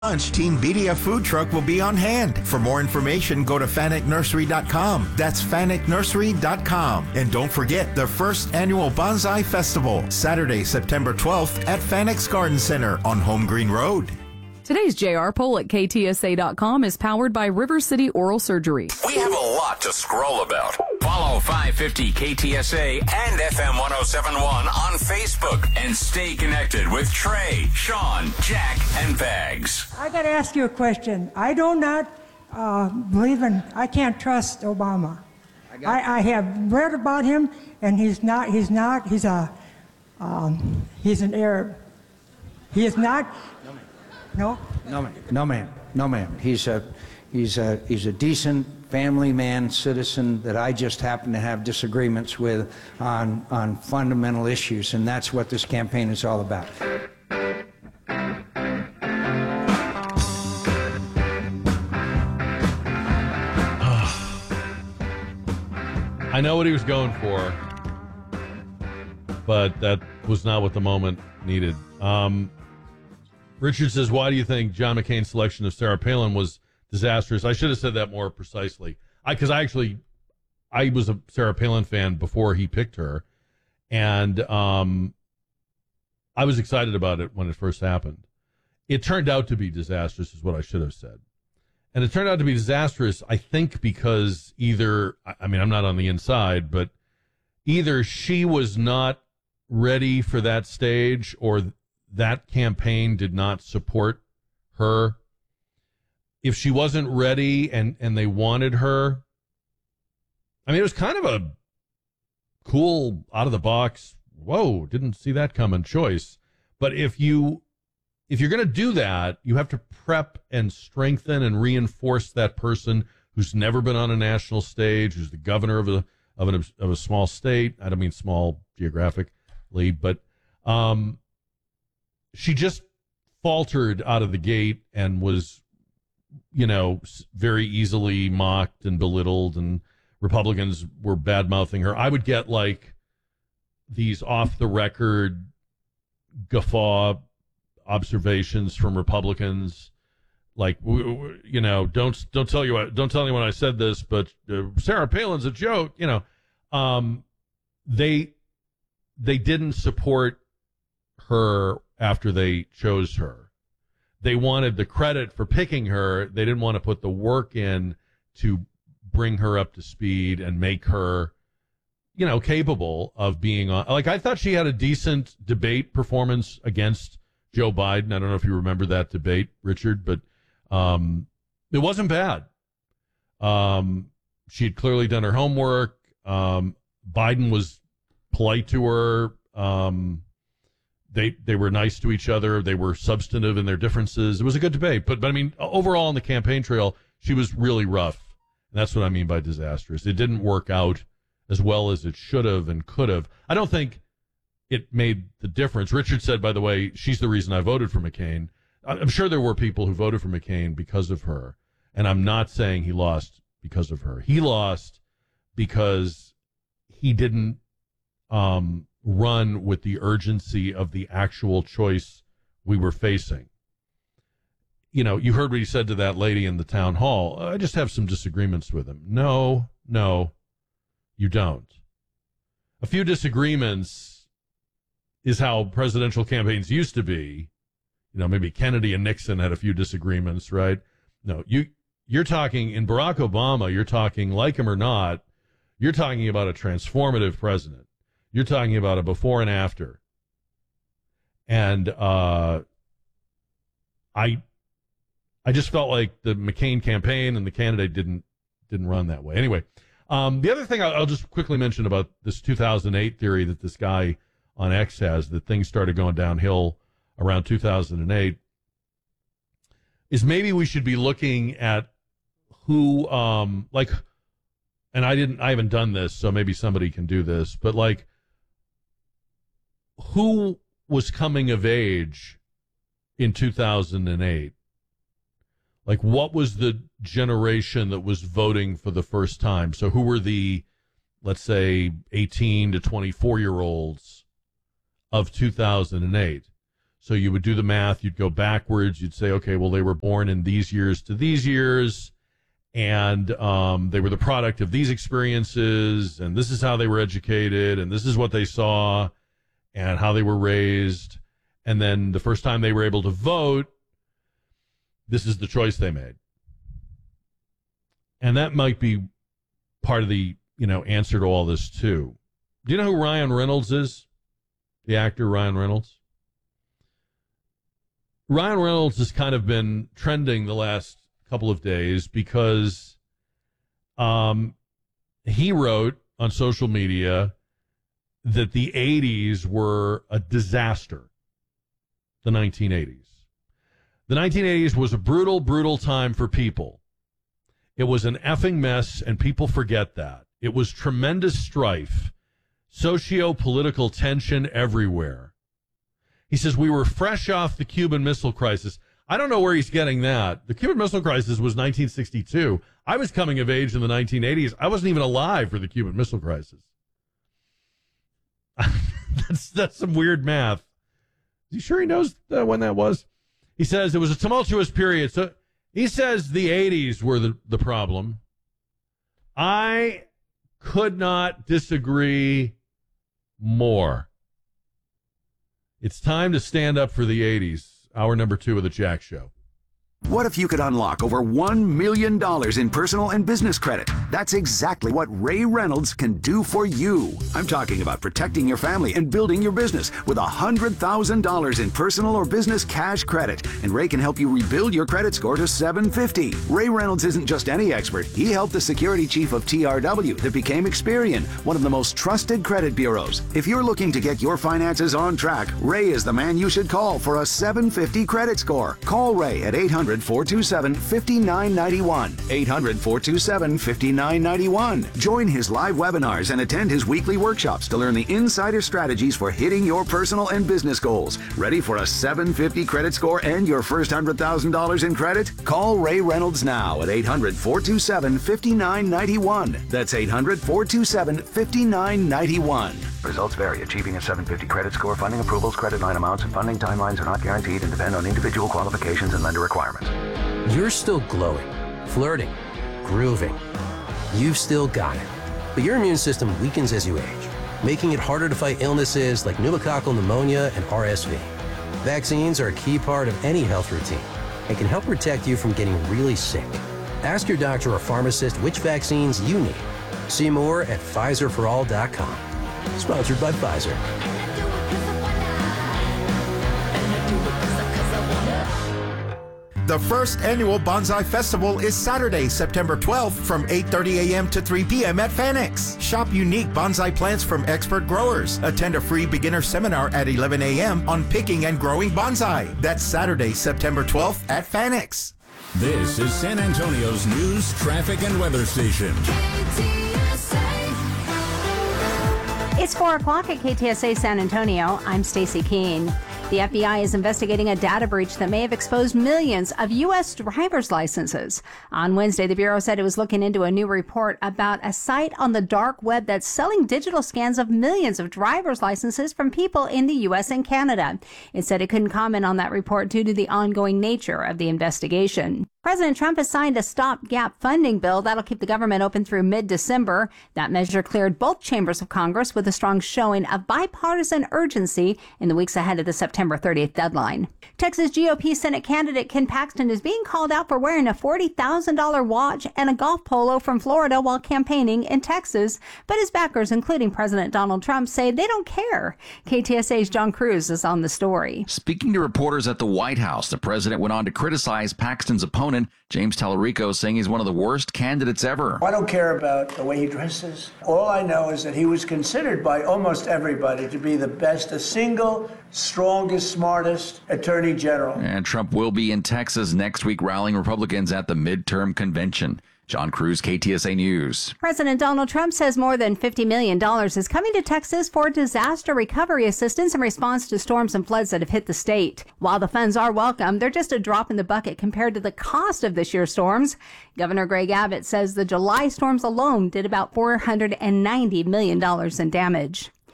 Lunch, Team BDF food truck will be on hand. For more information, go to FannickNursery.com. That's FannickNursery.com. And don't forget the first annual Bonsai Festival, Saturday, September 12th at Fannick's Garden Center on Home Green Road. Today's JR poll at KTSA.com is powered by River City Oral Surgery. We have a lot to scroll about. Follow 550 KTSA and FM 1071 on Facebook and stay connected with Trey, Sean, Jack, and Bags. I got to ask you a question. I do not I can't trust Obama. I have read about him, and he's an Arab. He is not. No? No, ma'am. He's a decent family man, citizen that I just happen to have disagreements with on fundamental issues, and that's what this campaign is all about. I know what he was going for, but that was not what the moment needed. Richard says, why do you think John McCain's selection of Sarah Palin was disastrous? I should have said that more precisely. Because I was a Sarah Palin fan before he picked her, and I was excited about it when it first happened. It turned out to be disastrous is what I should have said. And it turned out to be disastrous, I think, because I'm not on the inside, but either she was not ready for that stage or that campaign did not support her. If she wasn't ready and they wanted her, it was kind of a cool, out-of-the-box, whoa, didn't see that coming choice. But if you're going to do that, you have to prep and strengthen and reinforce that person who's never been on a national stage, who's the governor of a small state. I don't mean small geographically, but she just faltered out of the gate and was, very easily mocked and belittled, and Republicans were bad-mouthing her. I would get these off-the-record guffaw observations from Republicans, don't tell anyone I said this, but Sarah Palin's a joke. They didn't support her after they chose her. They wanted the credit for picking her. They didn't want to put the work in to bring her up to speed and make her, capable of being on. I thought she had a decent debate performance against Joe Biden. I don't know if you remember that debate, Richard, but it wasn't bad. She had clearly done her homework. Biden was polite to her. They were nice to each other. They were substantive in their differences. It was a good debate. But overall on the campaign trail, she was really rough. And that's what I mean by disastrous. It didn't work out as well as it should have and could have. I don't think it made the difference. Richard said, by the way, she's the reason I voted for McCain. I'm sure there were people who voted for McCain because of her. And I'm not saying he lost because of her. He lost because he didn't run with the urgency of the actual choice we were facing. You heard what he said to that lady in the town hall. I just have some disagreements with him. No, you don't. A few disagreements is how presidential campaigns used to be. Maybe Kennedy and Nixon had a few disagreements, right? No, you're talking in Barack Obama, you're talking, like him or not, you're talking about a transformative president. You're talking about a before and after. And I just felt like the McCain campaign and the candidate didn't run that way. Anyway, the other thing I'll just quickly mention about this 2008 theory that this guy on X has, that things started going downhill around 2008, is maybe we should be looking at who, and I haven't done this, so maybe somebody can do this, but who was coming of age in 2008? What was the generation that was voting for the first time? So who were the, let's say, 18 to 24-year-olds of 2008? So you would do the math. You'd go backwards. You'd say, okay, well, they were born in these years to these years, and they were the product of these experiences, and this is how they were educated, and this is what they saw, and how they were raised. And then the first time they were able to vote, this is the choice they made. And that might be part of the, answer to all this, too. Do you know who Ryan Reynolds is? The actor Ryan Reynolds? Ryan Reynolds has kind of been trending the last couple of days because he wrote on social media that the 80s were a disaster, the 1980s. The 1980s was a brutal, brutal time for people. It was an effing mess, and people forget that. It was tremendous strife, socio-political tension everywhere. He says, we were fresh off the Cuban Missile Crisis. I don't know where he's getting that. The Cuban Missile Crisis was 1962. I was coming of age in the 1980s. I wasn't even alive for the Cuban Missile Crisis. That's some weird math. Is he sure he knows when that was? He says it was a tumultuous period. So he says the 80s were the problem. I could not disagree more. It's time to stand up for the 80s. Hour number 2 of the Jack Show. What if you could unlock over $1 million in personal and business credit? That's exactly what Ray Reynolds can do for you. I'm talking about protecting your family and building your business with $100,000 in personal or business cash credit. And Ray can help you rebuild your credit score to 750. Ray Reynolds isn't just any expert. He helped the security chief of TRW that became Experian, one of the most trusted credit bureaus. If you're looking to get your finances on track, Ray is the man you should call for a 750 credit score. Call Ray at 800-427-5991. 800-427-5991. Join his live webinars and attend his weekly workshops to learn the insider strategies for hitting your personal and business goals. Ready for a 750 credit score and your first $100,000 in credit? Call Ray Reynolds now at 800-427-5991. That's 800-427-5991. Results vary. Achieving a 750 credit score, funding approvals, credit line amounts, and funding timelines are not guaranteed and depend on individual qualifications and lender requirements. You're still glowing, flirting, grooving. You've still got it. But your immune system weakens as you age, making it harder to fight illnesses like pneumococcal pneumonia and RSV. Vaccines are a key part of any health routine and can help protect you from getting really sick. Ask your doctor or pharmacist which vaccines you need. See more at PfizerForAll.com. Sponsored by Pfizer. The first annual Bonsai Festival is Saturday, September 12th from 8:30 a.m. to 3 p.m. at Fanex. Shop unique bonsai plants from expert growers. Attend a free beginner seminar at 11 a.m. on picking and growing bonsai. That's Saturday, September 12th at Fanex. This is San Antonio's news, traffic, and weather station. It's 4 o'clock at KTSA San Antonio. I'm Stacy Keene. The FBI is investigating a data breach that may have exposed millions of U.S. driver's licenses. On Wednesday, the Bureau said it was looking into a new report about a site on the dark web that's selling digital scans of millions of driver's licenses from people in the U.S. and Canada. It said it couldn't comment on that report due to the ongoing nature of the investigation. President Trump has signed a stopgap funding bill that'll keep the government open through mid-December. That measure cleared both chambers of Congress with a strong showing of bipartisan urgency in the weeks ahead of the September 30th deadline. Texas GOP Senate candidate Ken Paxton is being called out for wearing a $40,000 watch and a golf polo from Florida while campaigning in Texas. But his backers, including President Donald Trump, say they don't care. KTSA's John Cruz is on the story. Speaking to reporters at the White House, the president went on to criticize Paxton's opponent, James Tallarico, saying he's one of the worst candidates ever. I don't care about the way he dresses. All I know is that he was considered by almost everybody to be the best, the single strongest, smartest attorney general. And Trump will be in Texas next week rallying Republicans at the midterm convention. John Cruz, KTSA News. President Donald Trump says more than $50 million is coming to Texas for disaster recovery assistance in response to storms and floods that have hit the state. While the funds are welcome, they're just a drop in the bucket compared to the cost of this year's storms. Governor Greg Abbott says the July storms alone did about $490 million in damage.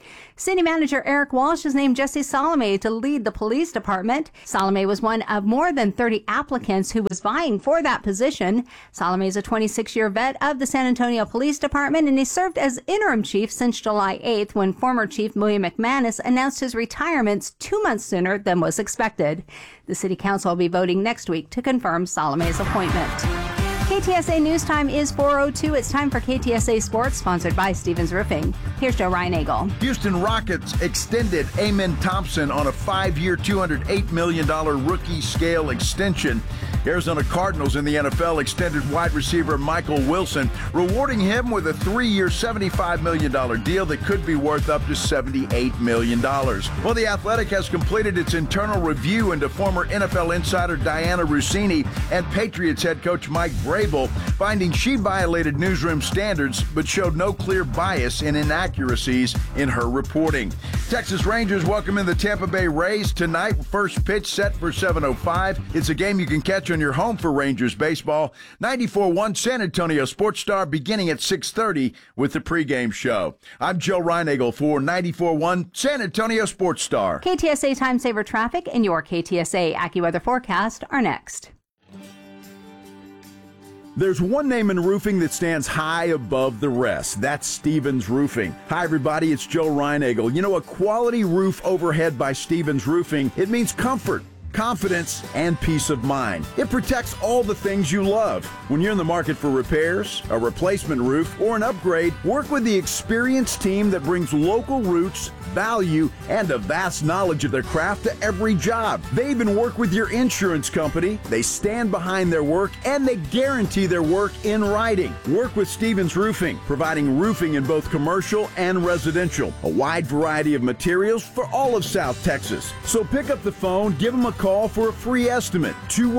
City Manager Eric Walsh has named Jesse Salome to lead the police department. Salome was one of more than 30 applicants who was vying for that position. Salome is a 26-year vet of the San Antonio Police Department, and he served as interim chief since July 8th when former Chief William McManus announced his retirement 2 months sooner than was expected. The City Council will be voting next week to confirm Salome's appointment. KTSA News Time is 4:02. It's time for KTSA Sports, sponsored by Stevens Roofing. Here's Joe Reinagle. Houston Rockets extended Amen Thompson on a 5-year, $208 million rookie scale extension. Arizona Cardinals in the NFL extended wide receiver Michael Wilson, rewarding him with a 3-year, $75 million deal that could be worth up to $78 million. Well, The Athletic has completed its internal review into former NFL insider Diana Russini and Patriots head coach Mike Vrabel, finding she violated newsroom standards but showed no clear bias and inaccuracies in her reporting. Texas Rangers welcome in the Tampa Bay Rays tonight. First pitch set for 7:05. It's a game you can catch on your home for Rangers baseball. 94.1 San Antonio Sports Star beginning at 6:30 with the pregame show. I'm Joe Reinagle for 94.1 San Antonio Sports Star. KTSA Time Saver Traffic and your KTSA AccuWeather forecast are next. There's one name in roofing that stands high above the rest. That's Stevens Roofing. Hi, everybody. It's Joe Reinagle. You know, a quality roof overhead by Stevens Roofing, it means comfort, confidence, and peace of mind. It protects all the things you love. When you're in the market for repairs, a replacement roof, or an upgrade, work with the experienced team that brings local roots, value, and a vast knowledge of their craft to every job. They even work with your insurance company. They stand behind their work, and they guarantee their work in writing. Work with Stevens Roofing, providing roofing in both commercial and residential. A wide variety of materials for all of South Texas. So pick up the phone, give them a call for a free estimate,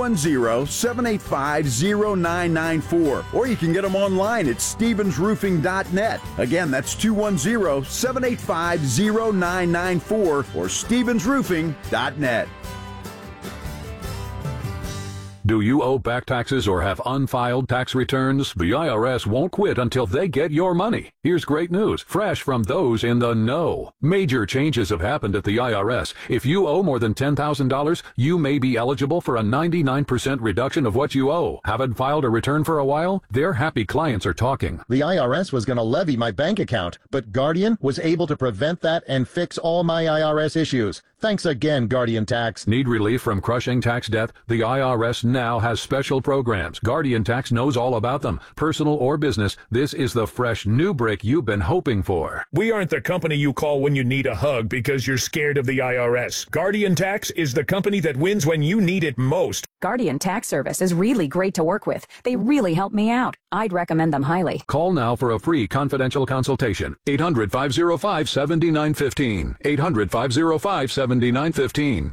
210-785-0994. Or you can get them online at stevensroofing.net. Again, that's 210-785-0994 or stevensroofing.net. Do you owe back taxes or have unfiled tax returns? The IRS won't quit until they get your money. Here's great news, fresh from those in the know. Major changes have happened at the IRS. If you owe more than $10,000, you may be eligible for a 99% reduction of what you owe. Haven't filed a return for a while? Their happy clients are talking. The IRS was going to levy my bank account, but Guardian was able to prevent that and fix all my IRS issues. Thanks again, Guardian Tax. Need relief from crushing tax debt? The IRS now has special programs. Guardian Tax knows all about them. Personal or business, this is the fresh new brick you've been hoping for. We aren't the company you call when you need a hug because you're scared of the IRS. Guardian Tax is the company that wins when you need it most. Guardian Tax Service is really great to work with. They really help me out. I'd recommend them highly. Call now for a free confidential consultation. 800-505-7915. 800-505-7915.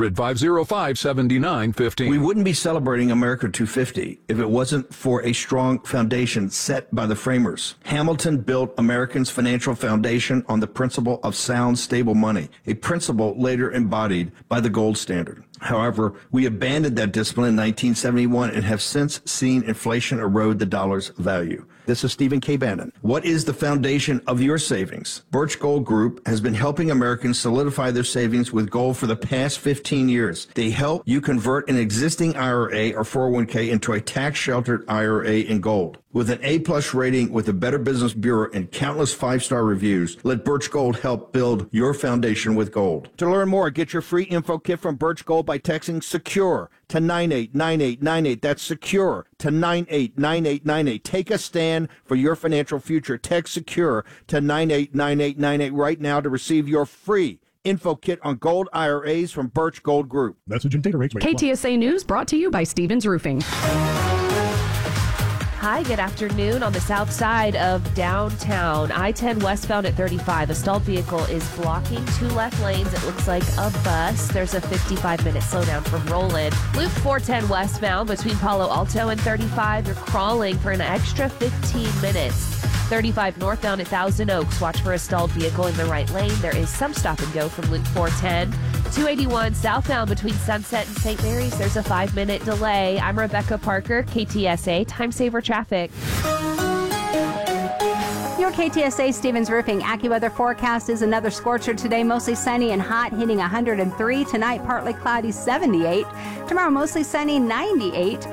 800-505-7915. We wouldn't be celebrating America 250 if it wasn't for a strong foundation set by the framers. Hamilton built Americans' financial foundation on the principle of sound, stable money, a principle later embodied by the gold standard. However, we abandoned that discipline in 1971 and have since seen inflation erode the dollar's value. This is Stephen K. Bannon. What is the foundation of your savings? Birch Gold Group has been helping Americans solidify their savings with gold for the past 15 years. They help you convert an existing IRA or 401k into a tax-sheltered IRA in gold. With an A-plus rating with the Better Business Bureau and countless five-star reviews, let Birch Gold help build your foundation with gold. To learn more, get your free info kit from Birch Gold by texting SECURE to 989898. That's SECURE to 989898. Take a stand for your financial future. Text SECURE to 989898 right now to receive your free info kit on gold IRAs from Birch Gold Group. Message and data rates. KTSA News brought to you by Stevens Roofing. Hi, good afternoon. On the south side of downtown, I-10 westbound at 35, a stalled vehicle is blocking two left lanes. It looks like a bus. There's a 55-minute slowdown from Roland. Loop 410 westbound between Palo Alto and 35, you're crawling for an extra 15 minutes. 35 northbound at Thousand Oaks, watch for a stalled vehicle in the right lane. There is some stop and go from Loop 410. 281 southbound between Sunset and St. Mary's, there's a 5-minute delay. I'm Rebecca Parker, KTSA Time Saver Traffic. Your KTSA Stevens Roofing AccuWeather forecast is another scorcher today, mostly sunny and hot, hitting 103. Tonight, partly cloudy, 78. Tomorrow, mostly sunny, 98.